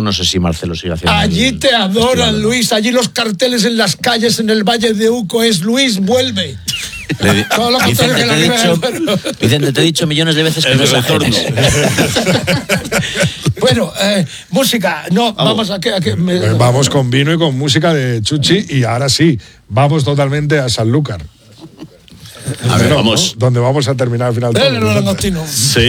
no sé si Marcelo sigue haciendo. Allí te adoran, Luis, allí los carteles en las calles en el Valle de Uco es Luis, vuelve. Todo lo Vicente, te he dicho millones de veces que no es retorno. Bueno, música, vamos a qué. Vamos con vino y con música de Chuchi, y ahora sí, vamos totalmente a Sanlúcar. A ver, vamos. ¿No? Donde vamos a terminar al final. Sí.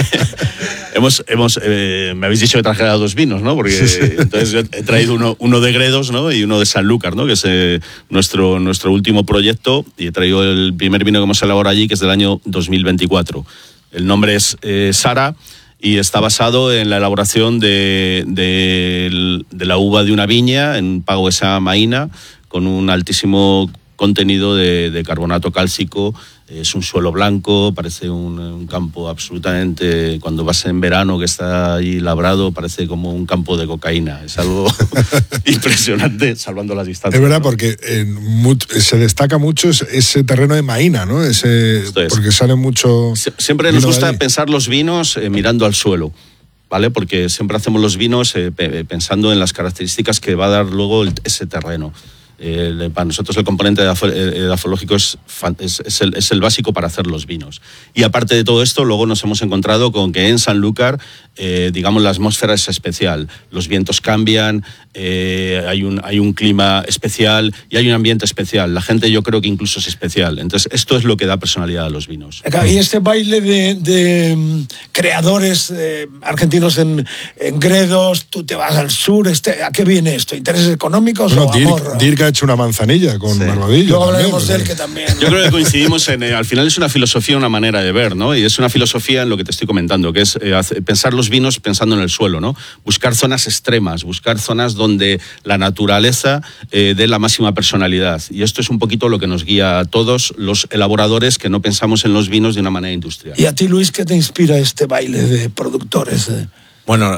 Me habéis dicho que trajera 2 vinos, ¿no? Porque sí. Entonces yo he traído uno de Gredos, ¿no? Y uno de Sanlúcar, ¿no? Que es nuestro último proyecto, y he traído el primer vino que hemos elaborado allí, que es del año 2024. El nombre es Sara, y está basado en la elaboración de la uva de una viña en Pago de Samaína, con un altísimo contenido de carbonato cálcico. Es un suelo blanco, parece un campo absolutamente, cuando vas en verano que está ahí labrado, parece como un campo de cocaína. Es algo impresionante, salvando las distancias. Es verdad, ¿no? Porque se destaca mucho ese terreno de Maína, ¿no? Porque sale mucho. Siempre nos gusta pensar los vinos mirando al suelo, ¿vale? Porque siempre hacemos los vinos pensando en las características que va a dar luego ese terreno. Para nosotros el componente edafológico es el básico para hacer los vinos. Y aparte de todo esto, luego nos hemos encontrado con que en Sanlúcar, digamos, la atmósfera es especial. Los vientos cambian, hay un clima especial y hay un ambiente especial. La gente, yo creo que incluso es especial. Entonces, esto es lo que da personalidad a los vinos. Y este baile de creadores argentinos en Gredos, tú te vas al sur, ¿a qué viene esto? ¿Intereses económicos o amor? Dirk ha hecho una manzanilla con Barbadillo. Luego hablaremos de él, que también. Yo creo que coincidimos al final es una filosofía, una manera de ver, ¿no? Y es una filosofía en lo que te estoy comentando, que es pensar los vinos pensando en el suelo, ¿no? Buscar zonas extremas, buscar zonas donde la naturaleza dé la máxima personalidad. Y esto es un poquito lo que nos guía a todos los elaboradores que no pensamos en los vinos de una manera industrial. ¿Y a ti, Luis, qué te inspira este baile de productores? Bueno,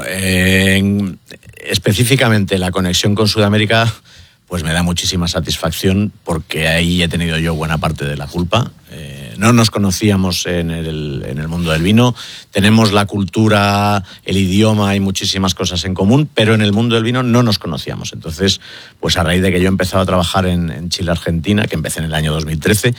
específicamente la conexión con Sudamérica, pues me da muchísima satisfacción, porque ahí he tenido yo buena parte de la culpa. No nos conocíamos en el mundo del vino, tenemos la cultura, el idioma y muchísimas cosas en común, pero en el mundo del vino no nos conocíamos. Entonces, pues a raíz de que yo he empezado a trabajar en Chile, Argentina, que empecé en el año 2013,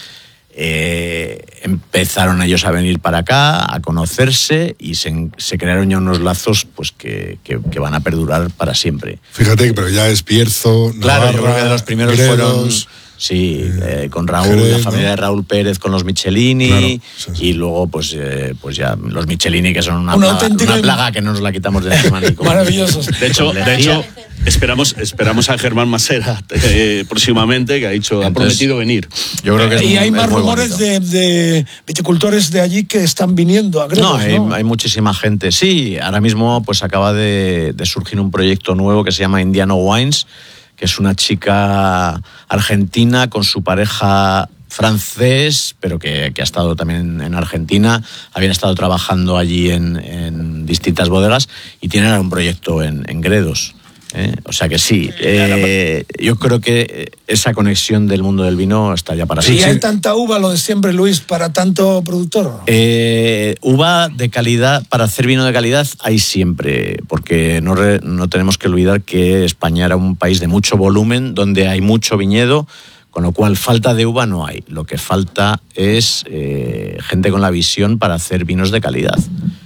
empezaron ellos a venir para acá, a conocerse, y se crearon ya unos lazos pues que van a perdurar para siempre. Fíjate, pero ya es Bierzo, claro, Navarra, yo creo que de los primeros Gredos, fueron... Sí, con Raúl, Jerez, la familia de Raúl Pérez con los Michelini, claro, sí. Y luego pues ya los Michelini, que son una plaga que no nos la quitamos de encima. Maravillosos. De hecho, esperamos a Germán Masera próximamente, que ha prometido venir. Yo creo que y hay más rumores de viticultores de allí que están viniendo a Gredos, ¿no? Hay muchísima gente. Sí, ahora mismo pues acaba de surgir un proyecto nuevo que se llama Indiano Wines, que es una chica argentina con su pareja francés, pero que ha estado también en Argentina. Habían estado trabajando allí en distintas bodegas y tienen un proyecto en Gredos. O sea que sí, yo creo que esa conexión del mundo del vino está ya para siempre. ¿Y hay tanta uva, lo de siempre, Luis, para tanto productor? Uva de calidad, para hacer vino de calidad hay siempre, porque no tenemos que olvidar que España era un país de mucho volumen, donde hay mucho viñedo, con lo cual falta de uva no hay. Lo que falta es gente con la visión para hacer vinos de calidad.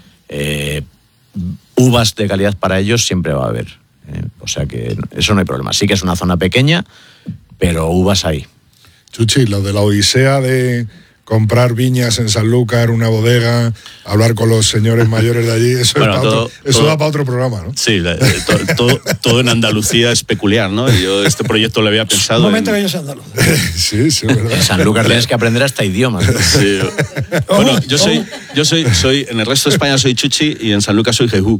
Uvas de calidad para ellos siempre va a haber. O sea que eso no hay problema. Sí que es una zona pequeña, pero uvas hay. Chuchi, lo de la odisea de comprar viñas en Sanlúcar, una bodega, hablar con los señores mayores de allí, eso da para otro programa, ¿no? Sí, todo en Andalucía es peculiar, ¿no? Yo este proyecto lo había pensado. Un momento que yo soy andaluz. Sí, es verdad. En Sanlúcar tienes que aprender hasta idiomas, ¿no? Sí. Bueno, yo soy en el resto de España soy Chuchi, y en Sanlúcar soy Jejú.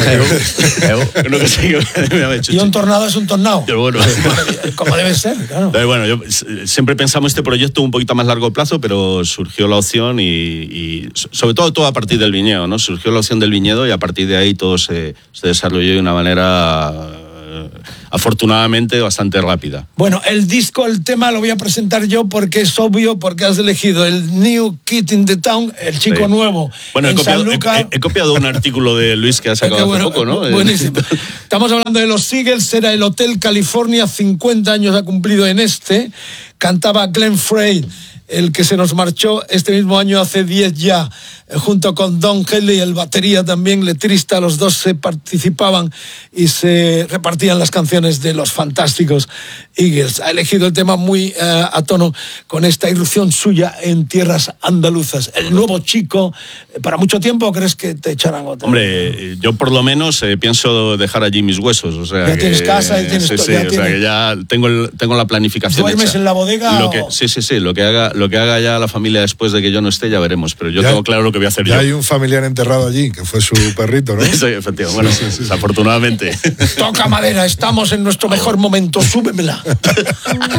Y un tornado es un tornado. Pero bueno. Como debe ser, claro. Bueno, yo siempre pensamos este proyecto un poquito a más largo plazo, pero surgió la opción y sobre todo a partir del viñedo, ¿no? Surgió la opción del viñedo, y a partir de ahí todo se desarrolló de una manera afortunadamente bastante rápida. Bueno, el disco, el tema lo voy a presentar yo porque es obvio, porque has elegido el New Kid in the Town, el chico nuevo. Bueno, he copiado un artículo de Luis que ha sacado hace poco, ¿no? Buenísimo. Estamos hablando de los Eagles, era el Hotel California, 50 años ha cumplido en este. Cantaba Glenn Frey, el que se nos marchó este mismo año hace 10 ya, junto con Don Henley, el batería también, letrista, los dos se participaban y se repartían las canciones de los fantásticos Eagles. Ha elegido el tema muy a tono con esta irrupción suya en tierras andaluzas. El nuevo chico, ¿para mucho tiempo o crees que te echarán otra? Hombre, yo por lo menos pienso dejar allí mis huesos. O sea, ya tienes casa y tienes todo. Sí, o sea que ya tengo la planificación. ¿Duermes hecha. En la bodega? Sí, lo que haga ya la familia después de que yo no esté, ya veremos. Pero yo tengo claro lo que voy a hacer yo. Hay un familiar enterrado allí, que fue su perrito, ¿no? Sí, efectivamente. Bueno, afortunadamente. Toca madera, estamos en nuestro mejor momento, súbemela.